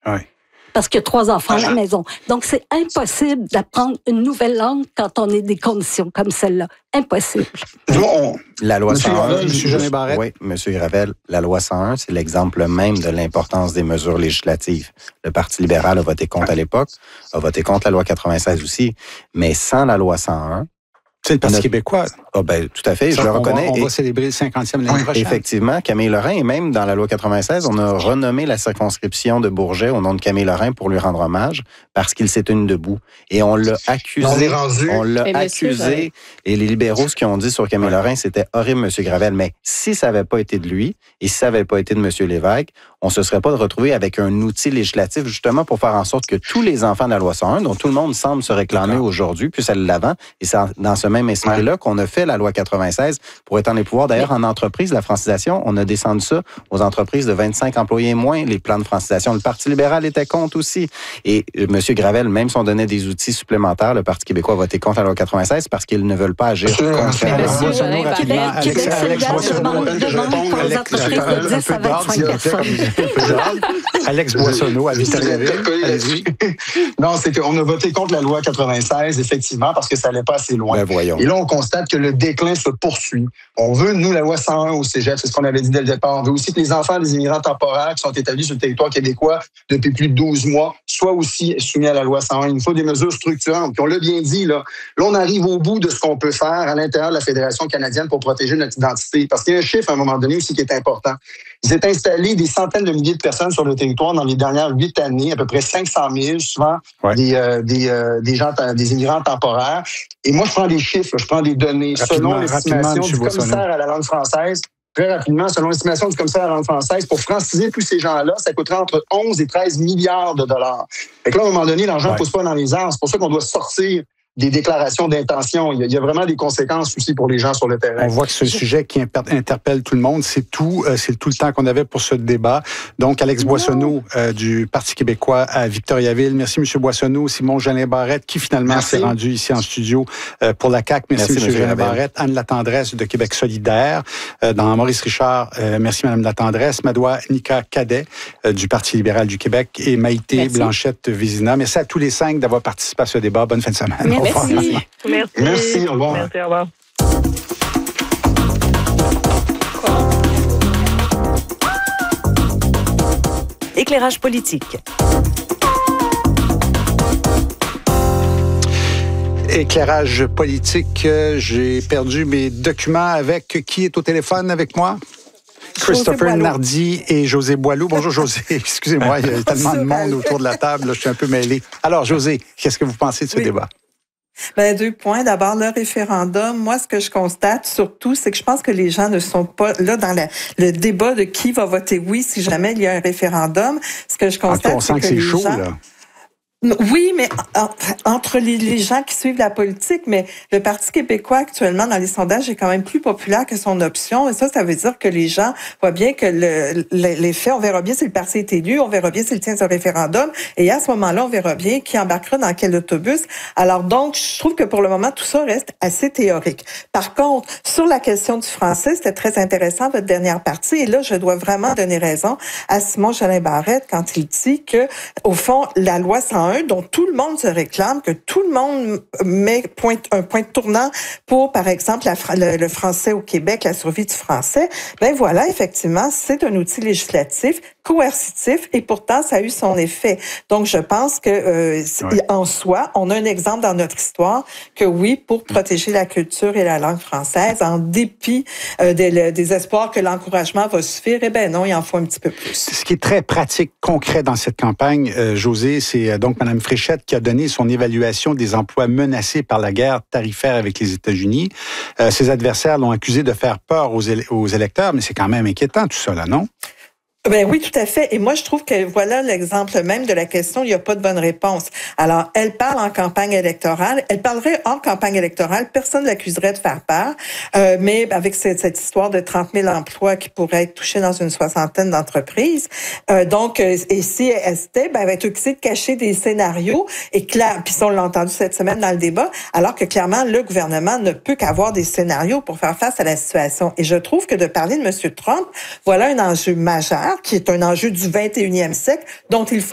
Oui. Parce qu'il y a 3 enfants à la maison. Donc, c'est impossible d'apprendre une nouvelle langue quand on est des conditions comme celle-là. Impossible. La loi 101, M. Jolin Barrette. Oui, M. Gravel, la loi 101, c'est l'exemple même de l'importance des mesures législatives. Le Parti libéral a voté contre à l'époque, a voté contre la loi 96 aussi, mais sans la loi 101, c'est le Parti québécois. Ah ben, tout à fait, je le reconnais. On va célébrer le 50e l'année prochaine. Effectivement, Camille Lorrain, et même dans la loi 96, on a renommé la circonscription de Bourget au nom de Camille Lorrain pour lui rendre hommage parce qu'il s'est tenu debout. Et on l'a accusé. On l'a accusé. Et les libéraux, ce qu'ils ont dit sur Camille Lorrain, c'était horrible, M. Gravel. Mais si ça n'avait pas été de lui et si ça n'avait pas été de M. Lévesque, on ne se serait pas retrouvé avec un outil législatif justement pour faire en sorte que tous les enfants de la loi 101, dont tout le monde semble se réclamer aujourd'hui, puissent aller de l'avant. Et c'est dans ce même esprit-là qu'on a fait la loi 96 pour étendre les pouvoirs. D'ailleurs, en entreprise, la francisation, on a descendu ça aux entreprises de 25 employés et moins, les plans de francisation. Le Parti libéral était contre aussi. Et M. Gravel, même si on donnait des outils supplémentaires, le Parti québécois a voté contre la loi 96 parce qu'ils ne veulent pas agir contre la loi. Alex Boissonneau, à Victoriaville. Non, c'est qu'on a voté contre la loi 96, effectivement, parce que ça n'allait pas assez loin. Ben voyons. Et là, on constate que le déclin se poursuit. On veut, nous, la loi 101 au cégep, c'est ce qu'on avait dit dès le départ. On veut aussi que les enfants des immigrants temporaires qui sont établis sur le territoire québécois depuis plus de 12 mois soient aussi soumis à la loi 101. Il nous faut des mesures structurantes. Puis on l'a bien dit, là, on arrive au bout de ce qu'on peut faire à l'intérieur de la Fédération canadienne pour protéger notre identité. Parce qu'il y a un chiffre, à un moment donné, aussi qui est important. Il s'est installé des centaines de milliers de personnes sur le territoire dans les dernières 8 années, à peu près 500 000, souvent des gens, des immigrants temporaires. Et moi, je prends des chiffres, je prends des données. Selon l'estimation du commissaire à la langue française, très rapidement, selon l'estimation du commissaire à la langue française, pour franciser tous ces gens-là, ça coûterait entre 11 et 13 milliards de dollars. Fait que là, à un moment donné, l'argent ne pousse pas dans les arbres. C'est pour ça qu'on doit sortir des déclarations d'intention. Il y a vraiment des conséquences aussi pour les gens sur le terrain. On voit que c'est un sujet qui interpelle tout le monde. C'est tout le temps qu'on avait pour ce débat. Donc, Alex Boissonneau du Parti québécois à Victoriaville. Merci, M. Boissonneau. Simon Jolin Barrette, qui finalement s'est rendu ici en studio pour la CAQ. Merci M. Jolin Barrette. Anne Latendresse de Québec solidaire. Dans Maurice Richard, merci Mme Latendresse. Madoua Nika Cadet du Parti libéral du Québec et Maïté Blanchette-Vézina. Merci à tous les 5 d'avoir participé à ce débat. Bonne fin de semaine. Merci. Merci, au revoir. Merci, au revoir. Éclairage politique. Éclairage politique. J'ai perdu mes documents avec qui est au téléphone avec moi? Christopher Nardi et José Boileau. Bonjour José, excusez-moi, il y a tellement de monde autour de la table, là, je suis un peu mêlé. Alors José, qu'est-ce que vous pensez de ce débat? 2 points. D'abord, le référendum. Moi, ce que je constate surtout, c'est que je pense que les gens ne sont pas là dans le débat de qui va voter oui si jamais il y a un référendum. Ce que je constate, on sent que c'est chaud, gens... là. Oui, mais entre les gens qui suivent la politique, mais le Parti québécois actuellement dans les sondages est quand même plus populaire que son option. Et ça veut dire que les gens voient bien que les faits, on verra bien si le parti est élu, on verra bien s'il tient ce référendum. Et à ce moment-là, on verra bien qui embarquera dans quel autobus. Alors donc, je trouve que pour le moment, tout ça reste assez théorique. Par contre, sur la question du français, c'était très intéressant, votre dernière partie. Et là, je dois vraiment donner raison à Simon Jolin Barrette quand il dit que, au fond, la loi 101, dont tout le monde se réclame, que tout le monde met un point de tournant pour, par exemple, le français au Québec, la survie du français, ben voilà, effectivement, c'est un outil législatif, coercitif, et pourtant, ça a eu son effet. Donc, je pense que, en soi, on a un exemple dans notre histoire que oui, pour protéger la culture et la langue française, en dépit des espoirs que l'encouragement va suffire, eh ben non, il en faut un petit peu plus. Ce qui est très pratique, concret dans cette campagne, José, c'est donc Mme Fréchette qui a donné son évaluation des emplois menacés par la guerre tarifaire avec les États-Unis. Ses adversaires l'ont accusé de faire peur aux électeurs, mais c'est quand même inquiétant tout ça, là, non? Ben oui, tout à fait. Et moi, je trouve que voilà l'exemple même de la question, il n'y a pas de bonne réponse. Alors, elle parle en campagne électorale. Elle parlerait en campagne électorale. Personne ne l'accuserait de faire peur. Mais avec cette histoire de 30 000 emplois qui pourraient être touchés dans une 60aine d'entreprises. Donc, et si elle était, elle va être accusée de cacher des scénarios. Et clair, puis on l'a entendu cette semaine dans le débat, alors que clairement, le gouvernement ne peut qu'avoir des scénarios pour faire face à la situation. Et je trouve que de parler de M. Trump, voilà un enjeu majeur qui est un enjeu du 21e siècle dont il faut